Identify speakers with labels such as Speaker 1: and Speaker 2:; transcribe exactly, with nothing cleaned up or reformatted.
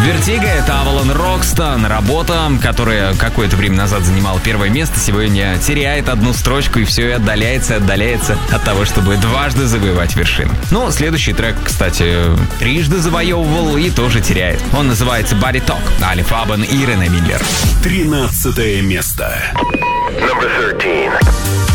Speaker 1: Vertigo — это Avalon Roxton. Работа, которая какое-то время назад занимала первое место, сегодня теряет одну строчку и все и отдаляется, отдаляется от того, чтобы дважды завоевать вершину. Ну, следующий трек, кстати, трижды завоевывал и тоже теряет. Он называется Body Talk. Али Фабен и Рене Миллер.
Speaker 2: Тринадцатое место.
Speaker 3: Number thirteen.